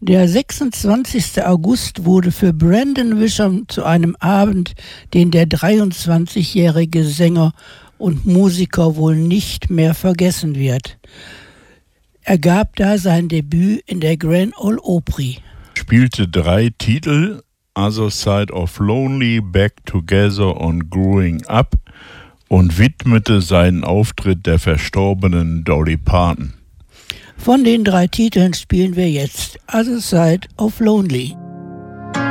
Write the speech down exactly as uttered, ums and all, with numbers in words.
Der sechsundzwanzigste August wurde für Brandon Wisham zu einem Abend, den der dreiundzwanzigjährige Sänger und Musiker wohl nicht mehr vergessen wird. Er gab da sein Debüt in der Grand Ole Opry. Spielte drei Titel, Other Side of Lonely, Back Together und Growing Up, und widmete seinen Auftritt der verstorbenen Dolly Parton. Von den drei Titeln spielen wir jetzt Other Side of Lonely.